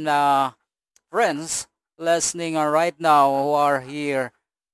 friends listening right now who are here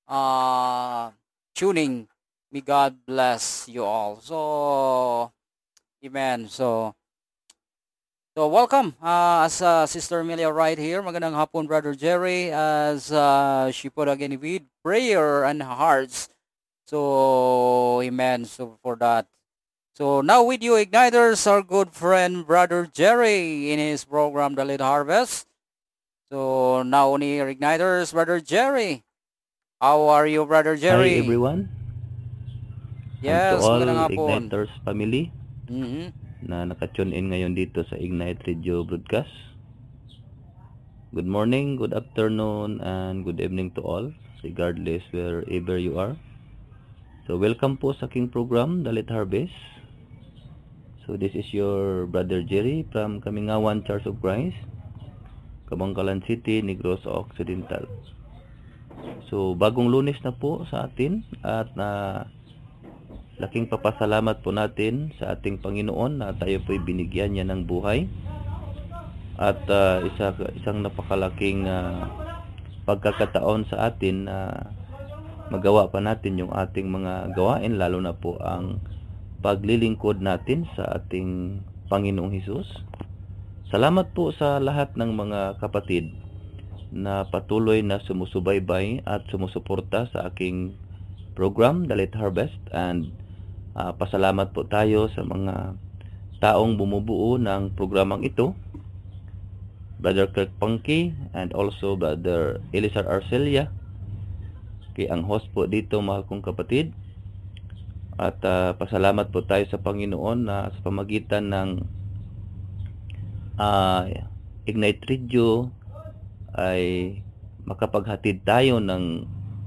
tuning. May God bless you all. So, amen. So welcome as Sister Emilia right here. Magandang hapon, Brother Jerry, as she put again with prayer and hearts. So, amen. So, for that. So, now with you, Igniters, our good friend, Brother Jerry, in his program, The Lead Harvest. So, now on your Igniters, Brother Jerry. How are you, Brother Jerry? Hi everyone, and to Yes, all magandang hapon. Igniters family Mhm. na naka-tune in ngayon dito sa Ignite Radio Broadcast. Good morning, good afternoon, and good evening to all, regardless wherever you are. So welcome po sa aking program, The Lead Harvest. So this is your Brother Jerry from Kamingawan Church of Christ, Kabangkalan City, Negros Occidental. So bagong Lunes na po sa atin at laking papasalamat po natin sa ating Panginoon na tayo po'y binigyan niya ng buhay at isang napakalaking pagkakataon sa atin na magawa pa natin yung ating mga gawain, lalo na po ang paglilingkod natin sa ating Panginoong Hesus. Salamat po sa lahat ng mga kapatid na patuloy na sumusubaybay at sumusuporta sa aking program, The Lead Harvest, and pasalamat po tayo sa mga taong bumubuo ng programang ito, Brother Kirk Punky and also Brother Elizar Arcelia, kay ang host po dito, mahal kong kapatid. At pasalamat po tayo sa Panginoon na sa pamagitan ng Ignite Radio ay makapaghatid tayo ng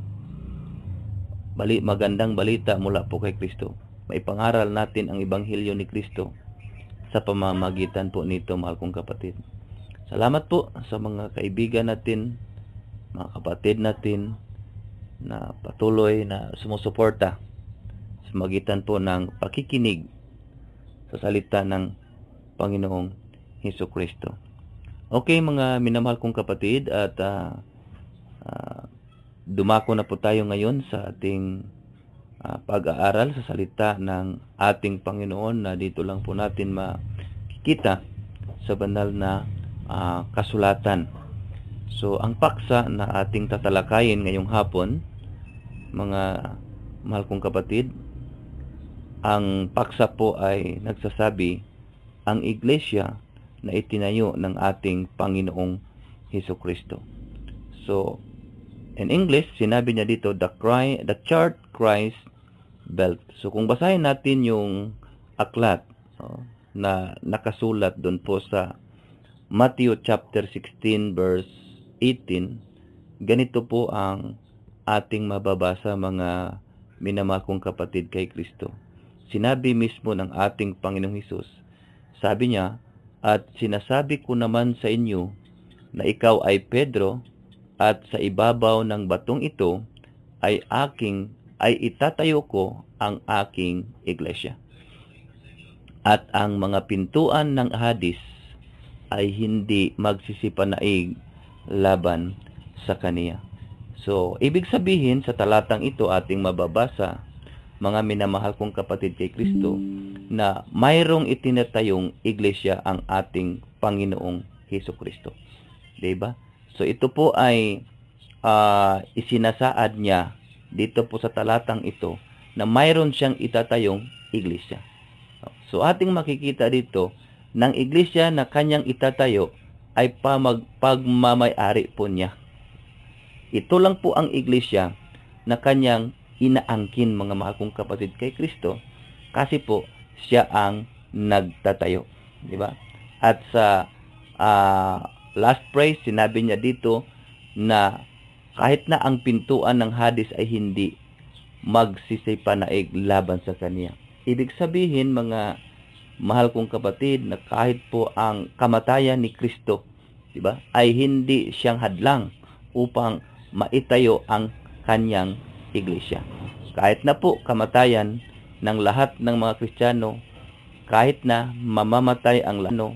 magandang balita mula po kay Kristo. Maipangaral natin ang Ebanghelyo ni Kristo sa pamamagitan po nito, mahal kong kapatid. Salamat po sa mga kaibigan natin, mga kapatid natin na patuloy na sumusuporta sa magitan po ng pakikinig sa salita ng Panginoong Hesus Kristo. Okay, mga minamahal kong kapatid, at dumako na po tayo ngayon sa ating pag-aaral sa salita ng ating Panginoon na dito lang po natin makikita sa banal na kasulatan. So, ang paksa na ating tatalakayin ngayong hapon, mga mahal kong kapatid, ang paksa po ay nagsasabi, ang iglesia na itinayo ng ating Panginoong Hesus Kristo. So, in English, sinabi niya dito, the church Christ built. So, kung basahin natin yung aklat na nakasulat doon po sa Matthew chapter 16 verse 18, ganito po ang ating mababasa, mga minamahal kong kapatid kay Kristo. Sinabi mismo ng ating Panginoong Hesus, sabi niya, at sinasabi ko naman sa inyo na ikaw ay Pedro, at sa ibabaw ng batong ito ay itatayo ko ang aking iglesia. At ang mga pintuan ng Hades ay hindi magsisipanaig laban sa kaniya. So, ibig sabihin sa talatang ito ating mababasa, mga minamahal kong kapatid kay Kristo, na mayroong itinatayong iglesia ang ating Panginoong Hesus Kristo. Diba? So, ito po ay isinasaad niya dito po sa talatang ito na mayroon siyang itatayong iglesia. So, ating makikita dito, ng iglesia na kanyang itatayo ay pagmamayari po niya. Ito lang po ang iglesia na kanyang inaangkin, mga mahal kong kapatid kay Kristo, kasi po siya ang nagtatayo. Diba? At sa last praise, sinabi niya dito na kahit na ang pintuan ng Hades ay hindi magsisipanaig laban sa kaniya. Ibig sabihin, mga mahal kong kapatid, na kahit po ang kamatayan ni Kristo, diba, ay hindi siyang hadlang upang maitayo ang kanyang iglesia. Kahit na po kamatayan ng lahat ng mga Kristiyano, kahit na mamamatay ang